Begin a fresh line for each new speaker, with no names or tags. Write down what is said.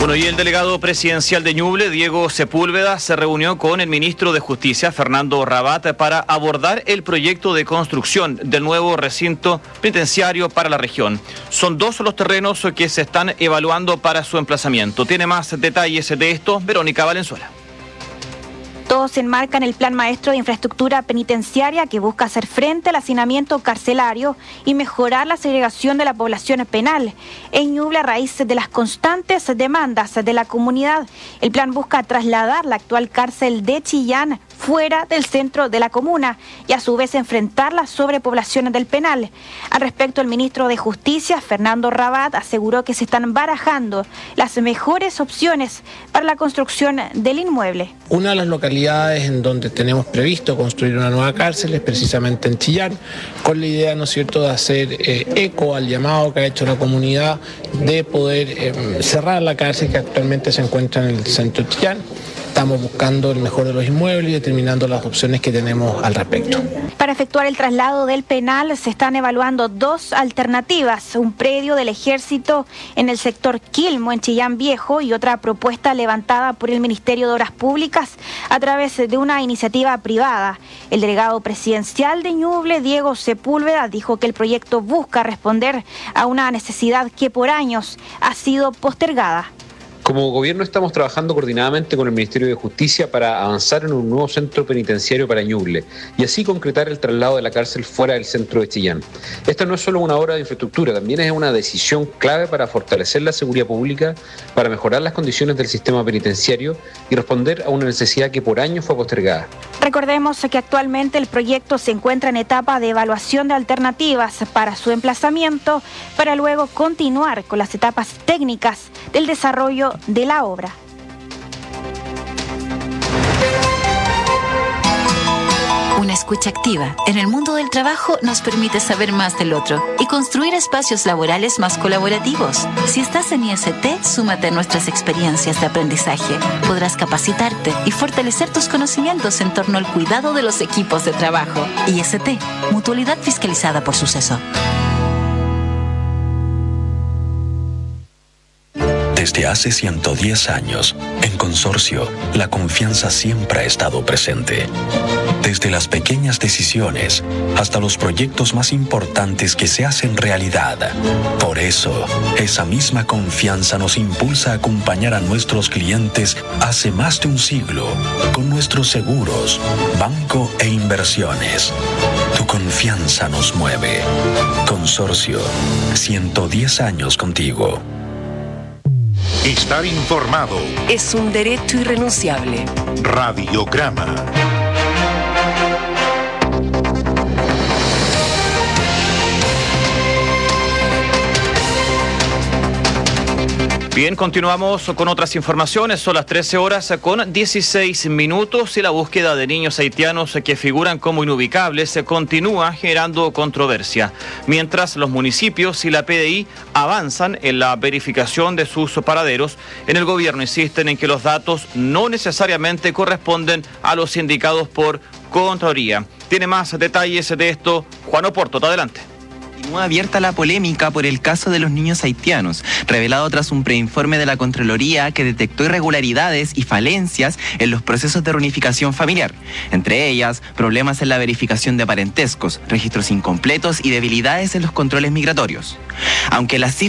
Bueno, y el delegado presidencial de Ñuble, Diego Sepúlveda, se reunió con el ministro de Justicia, Fernando Rabat, para abordar el proyecto de construcción del nuevo recinto penitenciario para la región. Son dos los terrenos que se están evaluando para su emplazamiento. Tiene más detalles de esto Verónica Valenzuela.
Todos enmarcan el Plan Maestro de Infraestructura Penitenciaria que busca hacer frente al hacinamiento carcelario y mejorar la segregación de la población penal. En Ñuble, a raíz de las constantes demandas de la comunidad, el plan busca trasladar la actual cárcel de Chillán fuera del centro de la comuna y a su vez enfrentar la sobrepoblación del penal. Al respecto, el ministro de Justicia, Fernando Rabat, aseguró que se están barajando las mejores opciones para la construcción del inmueble.
Una de las localidades en donde tenemos previsto construir una nueva cárcel es precisamente en Chillán, con la idea, ¿no es cierto?, de hacer eco al llamado que ha hecho la comunidad de poder cerrar la cárcel que actualmente se encuentra en el centro de Chillán. Estamos buscando el mejor de los inmuebles y determinando las opciones que tenemos al respecto.
Para efectuar el traslado del penal se están evaluando dos alternativas: un predio del Ejército en el sector Quilmo, en Chillán Viejo, y otra propuesta levantada por el Ministerio de Obras Públicas a través de una iniciativa privada. El delegado presidencial de Ñuble, Diego Sepúlveda, dijo que el proyecto busca responder a una necesidad que por años ha sido postergada.
Como gobierno estamos trabajando coordinadamente con el Ministerio de Justicia para avanzar en un nuevo centro penitenciario para Ñuble y así concretar el traslado de la cárcel fuera del centro de Chillán. Esta no es solo una obra de infraestructura, también es una decisión clave para fortalecer la seguridad pública, para mejorar las condiciones del sistema penitenciario y responder a una necesidad que por años fue postergada.
Recordemos que actualmente el proyecto se encuentra en etapa de evaluación de alternativas para su emplazamiento, para luego continuar con las etapas técnicas del desarrollo de la obra.
Una escucha activa en el mundo del trabajo nos permite saber más del otro y construir espacios laborales más colaborativos. Si estás en IST, súmate a nuestras experiencias de aprendizaje. Podrás capacitarte y fortalecer tus conocimientos en torno al cuidado de los equipos de trabajo. IST, Mutualidad Fiscalizada por Suceso.
Desde hace 110 años, en Consorcio, la confianza siempre ha estado presente. Desde las pequeñas decisiones hasta los proyectos más importantes que se hacen realidad. Por eso, esa misma confianza nos impulsa a acompañar a nuestros clientes hace más de un siglo con nuestros seguros, banco e inversiones. Tu confianza nos mueve. Consorcio, 110 años contigo.
Estar informado
es un derecho irrenunciable.
Radiograma.
Bien, continuamos con otras informaciones. Son las 13 horas con 16 minutos y la búsqueda de niños haitianos que figuran como inubicables continúa generando controversia. Mientras los municipios y la PDI avanzan en la verificación de sus paraderos, en el gobierno insisten en que los datos no necesariamente corresponden a los indicados por Contraloría. Tiene más detalles de esto Juan Oporto. Adelante.
Continúa abierta la polémica por el caso de los niños haitianos, revelado tras un preinforme de la Contraloría que detectó irregularidades y falencias en los procesos de reunificación familiar, entre ellas problemas en la verificación de parentescos, registros incompletos y debilidades en los controles migratorios. Aunque las